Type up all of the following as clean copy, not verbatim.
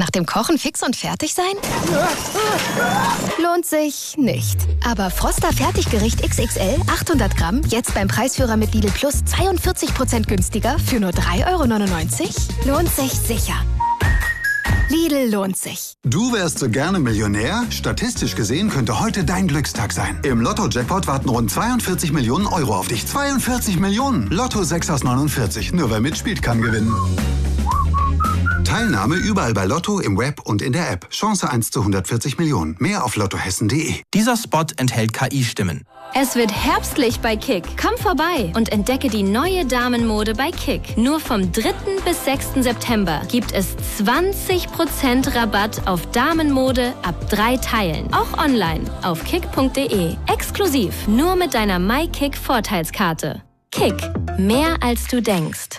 nach dem Kochen fix und fertig sein? Lohnt sich nicht. Aber Froster Fertiggericht XXL 800 Gramm jetzt beim Preisführer mit Lidl Plus 42% günstiger für nur 3,99 €? Lohnt sich sicher. Lidl lohnt sich. Du wärst so gerne Millionär? Statistisch gesehen könnte heute dein Glückstag sein. Im Lotto-Jackpot warten rund 42 Millionen € auf dich. 42 Millionen! Lotto 6 aus 49. Nur wer mitspielt, kann gewinnen. Teilnahme überall bei Lotto, im Web und in der App. Chance 1 zu 140 Millionen. Mehr auf lottohessen.de. Dieser Spot enthält KI-Stimmen. Es wird herbstlich bei Kick. Komm vorbei und entdecke die neue Damenmode bei Kick. Nur vom 3. bis 6. September gibt es 20% Rabatt auf Damenmode ab 3 Teilen. Auch online auf kick.de. Exklusiv nur mit deiner MyKick-Vorteilskarte. Kick. Mehr als du denkst.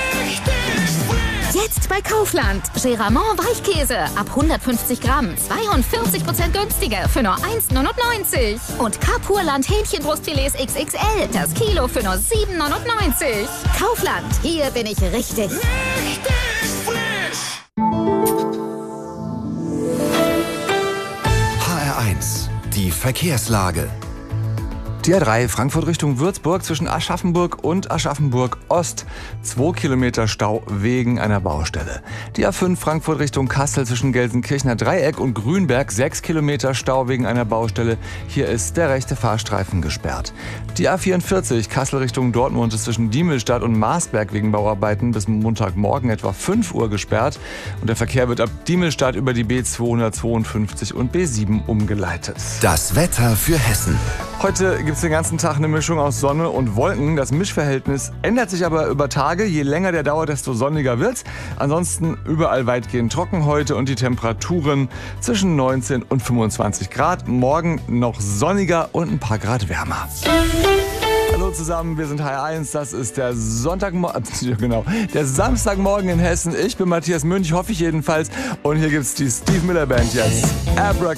Jetzt bei Kaufland. Geramont Weichkäse ab 150 Gramm. 42% günstiger für nur 1,99 €. Und Carpurland Hähnchenbrustfilets XXL. Das Kilo für nur 7,99 €. Kaufland. Hier bin ich richtig. HR1. Die Verkehrslage. Die A3 Frankfurt Richtung Würzburg zwischen Aschaffenburg und Aschaffenburg Ost. 2 Kilometer Stau wegen einer Baustelle. Die A5 Frankfurt Richtung Kassel zwischen Gelsenkirchener Dreieck und Grünberg. 6 Kilometer Stau wegen einer Baustelle. Hier ist der rechte Fahrstreifen gesperrt. Die A44 Kassel Richtung Dortmund ist zwischen Diemelstadt und Marsberg wegen Bauarbeiten bis Montagmorgen etwa 5 Uhr gesperrt. Und der Verkehr wird ab Diemelstadt über die B252 und B7 umgeleitet. Das Wetter für Hessen. Heute gibt es den ganzen Tag eine Mischung aus Sonne und Wolken. Das Mischverhältnis ändert sich aber über Tage. Je länger der dauert, desto sonniger wird's. Ansonsten überall weitgehend trocken heute und die Temperaturen zwischen 19 und 25 Grad. Morgen noch sonniger und ein paar Grad wärmer. Hallo zusammen, wir sind HR1. Das ist der der Samstagmorgen in Hessen. Ich bin Matthias Münch, hoffe ich jedenfalls. Und hier gibt's die Steve Miller Band jetzt.